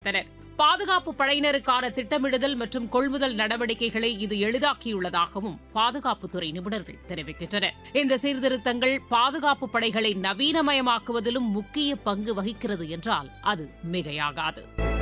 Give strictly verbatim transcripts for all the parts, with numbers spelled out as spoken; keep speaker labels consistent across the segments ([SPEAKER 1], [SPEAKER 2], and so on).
[SPEAKER 1] தெரிவித்தனர். பாதுகாப்பு படையினருக்கான திட்டமிடுதல் மற்றும் கொள்முதல் நடவடிக்கைகளை இது எளிதாக்கியுள்ளதாகவும் பாதுகாப்புத்துறை நிபுணர்கள் தெரிவிக்கின்றனர். இந்த சீர்திருத்தங்கள் பாதுகாப்பு படைகளை நவீனமயமாக்குவதிலும் முக்கிய பங்கு வகிக்கிறது என்றால் அது மிகையாகாது.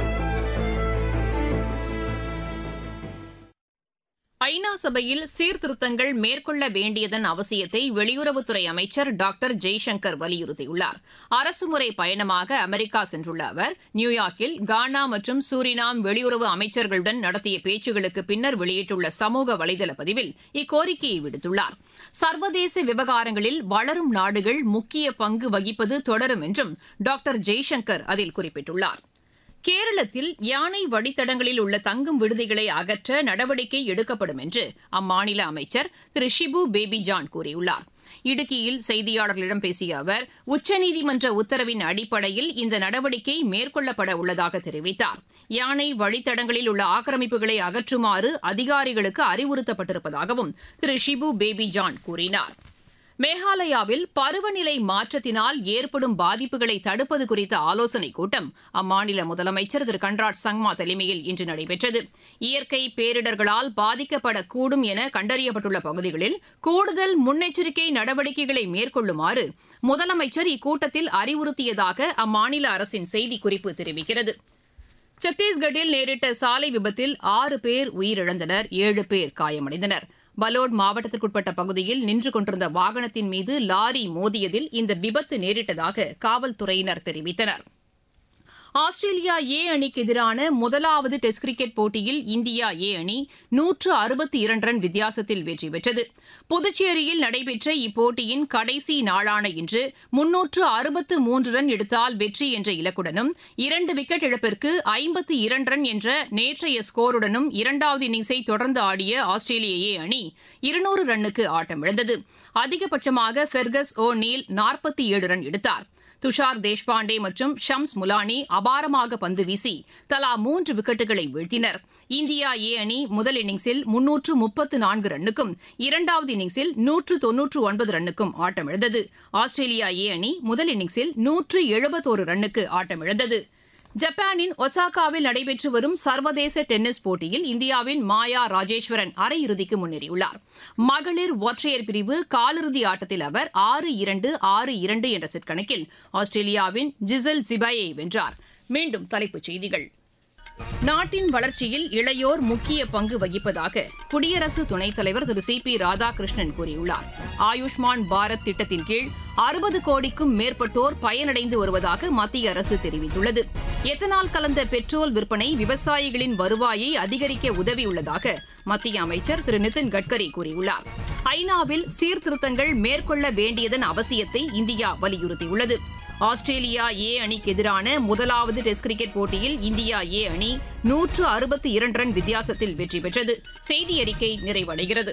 [SPEAKER 1] ஐநா சபையில் சீர்திருத்தங்கள் மேற்கொள்ள வேண்டியதன் அவசியத்தை வெளியுறவுத்துறை அமைச்சர் டாக்டர் ஜெய்சங்கர் வலியுறுத்தியுள்ளார். அரசுமுறை பயணமாக அமெரிக்கா சென்றுள்ள அவர் நியூயார்க்கில் கானா மற்றும் சூரினாம் வெளியுறவு அமைச்சர்களுடன் நடத்திய பேச்சுகளுக்கு பின்னர் வெளியிட்டுள்ள சமூக வலைதள பதிவில் இக்கோரிக்கையை விடுத்துள்ளார். சர்வதேச விவகாரங்களில் வளரும் நாடுகள் முக்கிய பங்கு வகிப்பது தொடரும் என்றும் டாக்டர் ஜெய்சங்கர் அதில் குறிப்பிட்டுள்ளார். கேரளத்தில் யானை வழித்தடங்களில் உள்ள தங்கும் விடுதிகளை அகற்ற நடவடிக்கை எடுக்கப்படும் என்று அம்மாநில அமைச்சர் திரு ஷிபு பேபி ஜான் கூறியுள்ளார். இடுக்கியில் செய்தியாளர்களிடம் பேசிய அவர் உச்சநீதிமன்ற உத்தரவின் அடிப்படையில் இந்த நடவடிக்கை மேற்கொள்ளப்பட உள்ளதாக தெரிவித்தார். யானை வழித்தடங்களில் உள்ள ஆக்கிரமிப்புகளை அகற்றுமாறு அதிகாரிகளுக்கு அறிவுறுத்தப்பட்டிருப்பதாகவும் திரு ஷிபு பேபி ஜான் கூறினார். மேகாலயாவில் பருவநிலை மாற்றத்தினால் ஏற்படும் பாதிப்புகளை தடுப்பது குறித்த ஆலோசனைக் கூட்டம் அம்மாநில முதலமைச்சர் திரு கன்ராட் சங்மா தலைமையில் இன்று நடைபெற்றது. இயற்கை பேரிடர்களால் பாதிக்கப்படக்கூடும் என கண்டறியப்பட்டுள்ள பகுதிகளில் கூடுதல் முன்னெச்சரிக்கை நடவடிக்கைகளை மேற்கொள்ளுமாறு முதலமைச்சர் இக்கூட்டத்தில் அறிவுறுத்தியதாக அம்மாநில அரசின் செய்திக்குறிப்பு தெரிவிக்கிறது. சத்தீஸ்கட்டில் நேரிட்ட சாலை விபத்தில் ஆறு பேர் உயிரிழந்தனர், ஏழு பேர் காயமடைந்தனர். பலோட் மாவட்டத்திற்குட்பட்ட பகுதியில் நின்று கொண்டிருந்த வாகனத்தின் மீது லாரி மோதியதில் இந்த விபத்து நேரிட்டதாக காவல்துறையினர் தெரிவித்தனர். ஆஸ்திரேலியா ஏ அணிக்கு எதிரான முதலாவது டெஸ்ட் கிரிக்கெட் போட்டியில் இந்தியா ஏ அணி நூற்று அறுபத்தி இரண்டு ரன் வித்தியாசத்தில் வெற்றி பெற்றது. புதுச்சேரியில் நடைபெற்ற இப்போட்டியின் கடைசி நாளான இன்று முன்னூற்று அறுபத்து மூன்று ரன் எடுத்தால் வெற்றி என்ற இலக்குடனும் இரண்டு விக்கெட் இழப்பிற்கு ஐம்பத்தி இரண்டு ரன் என்ற நேற்றைய ஸ்கோருடனும் இரண்டாவது இன்னிங்ஸை தொடர்ந்து ஆடிய ஆஸ்திரேலிய ஏ அணி இருநூறு ரன்னுக்கு ஆட்டமிழந்தது. அதிகபட்சமாக ஃபெர்கஸ் ஓ நீல் நாற்பத்தி ஏழு ரன் எடுத்தார். துஷார் தேஷ்பாண்டே மற்றும் ஷம்ஸ் முலானி அபாரமாக பந்து வீசி தலா மூன்று விக்கெட்டுகளை வீழ்த்தினர். இந்தியா ஏ அணி முதல் இன்னிங்ஸில் முன்னூற்று முப்பத்து நான்கு ரன்னுக்கும் இரண்டாவது இன்னிங்ஸில் நூற்று தொன்னூற்று ஒன்பது ரன்னுக்கும் ஆட்டமிழந்தது. ஆஸ்திரேலியா ஏ அணி முதல் இன்னிங்ஸில் நூற்று எழுபத்தோரு ரன்னுக்கு ஆட்டமிழந்தது. ஜப்பானின் ஒசாகாவில் நடைபெற்று வரும் சர்வதேச டென்னிஸ் போட்டியில் இந்தியாவின் மாயா ராஜேஸ்வரன் அரையிறுதிக்கு முன்னேறியுள்ளார். மகளிர் ஒற்றையர் பிரிவு காலிறுதி ஆட்டத்தில் அவர் ஆறு இரண்டு ஆறு இரண்டு என்ற செட் கணக்கில் ஆஸ்திரேலியாவின் ஜிசல் ஜிபாயை வென்றார். மீண்டும் தலைப்புச் செய்திகள். நாட்டின் வளர்ச்சியில் இளையோர் முக்கிய பங்கு வகிப்பதாக குடியரசு துணைத் தலைவர் திரு சி பி ராதாகிருஷ்ணன் கூறியுள்ளார். ஆயுஷ்மான் பாரத் திட்டத்தின் கீழ் அறுபது கோடிக்கும் மேற்பட்டோர் பயனடைந்து வருவதாக மத்திய அரசு தெரிவித்துள்ளது. எத்தனால் கலந்த பெட்ரோல் விற்பனை விவசாயிகளின் வருவாயை அதிகரிக்க உதவியுள்ளதாக மத்திய அமைச்சர் திரு நிதின் கட்கரி கூறியுள்ளார். ஐநாவில் சீர்திருத்தங்கள் மேற்கொள்ள வேண்டியதன் அவசியத்தை இந்தியா வலியுறுத்தியுள்ளது. ஆஸ்திரேலியா ஏ அணிக்கு எதிரான முதலாவது டெஸ்ட் கிரிக்கெட் போட்டியில் இந்தியா ஏ அணி நூற்று அறுபத்தி இரண்டு ரன் வித்தியாசத்தில் வெற்றி பெற்றது. செய்தி அறிக்கை நிறைவடைகிறது.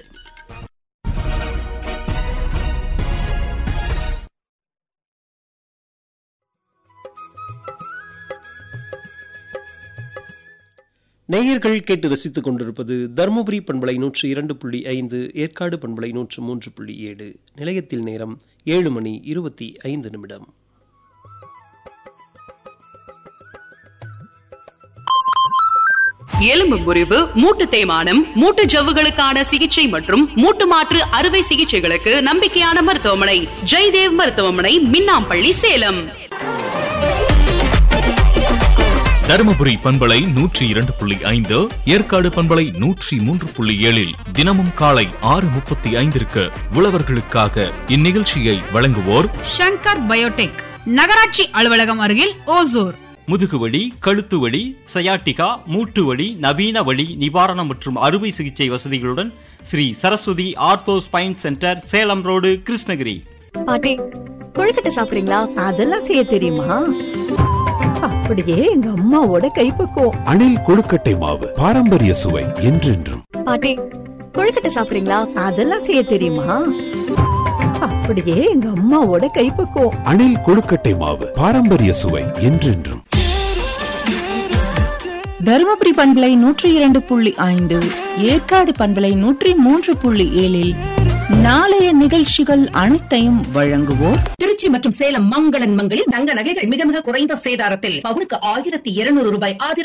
[SPEAKER 2] நேயர்கள் கேட்டு ரசித்துக் கொண்டிருப்பது தருமபுரி பண்பலை நூற்று இரண்டு புள்ளி ஐந்து, ஏற்காடு பண்பலை நூற்று மூன்று புள்ளி ஏழு. நிலையத்தில் நேரம் ஏழு மணி இருபத்தி ஐந்து நிமிடம்.
[SPEAKER 3] எலும்பு முறிவு, மூட்டு தேய்மானம், மூட்டு ஜவ்வுகளுக்கான சிகிச்சை மற்றும் மூட்டு மாற்று அறுவை சிகிச்சைகளுக்கு நம்பிக்கையான மருத்துவமனை ஜெய்தேவ் மருத்துவமனை, மின்னாம்பள்ளி, சேலம்.
[SPEAKER 4] தருமபுரி பண்பலை நூற்றி இரண்டு புள்ளி ஐந்து, ஏற்காடு பண்பலை நூற்றி மூன்று புள்ளி ஏழில் தினமும் காலை ஆறு முப்பத்தி ஐந்திற்கு உழவர்களுக்காக இந்நிகழ்ச்சியை வழங்குவோர்
[SPEAKER 5] ஷங்கர் பயோடெக், நகராட்சி அலுவலகம் அருகில், ஓசூர்.
[SPEAKER 6] முதுகுவலி, கழுத்துவலி, சயாட்டிகா, மூட்டுவலி, நவீன வலி நிவாரணம் மற்றும் அறுவை சிகிச்சை வசதிகளுடன் Sri Saraswati ortho spine centre, Salem road, Krishnagiri.
[SPEAKER 7] பாட்டி, கொழுக்கட்டை சாப்பிடுறீங்களா? அதெல்லாம் செய்ய தெரியுமா? அப்படியே எங்க அம்மாவோட கைப்பக்குவம்.
[SPEAKER 8] அணில் கொழுக்கட்டை மாவு, பாரம்பரிய சுவை என்றென்றும்.
[SPEAKER 7] பாட்டி, கொழுக்கட்டை சாப்பிடுறீங்களா? அதெல்லாம் செய்ய தெரியுமா? அப்படியே எங்க அம்மாவோட கைப்பக்குவம்.
[SPEAKER 8] அணில் கொழுக்கட்டை மாவு, பாரம்பரிய சுவை என்றென்றும்.
[SPEAKER 9] தருமபுரி பண்பலை நூற்றி இரண்டு புள்ளி ஐந்து, ஏற்காடு பண்பலை நூற்றி மூன்று புள்ளி ஏழில் நாளைய நிகழ்ச்சிகள் அனைத்தையும் வழங்குவோர்
[SPEAKER 10] திருச்சி மற்றும் சேலம் மங்களன் மங்களில் தங்க நகைகள் மிக மிக குறைந்த சேதாரத்தில் பவுனுக்கு ஆயிரத்தி இருநூறு ரூபாய்.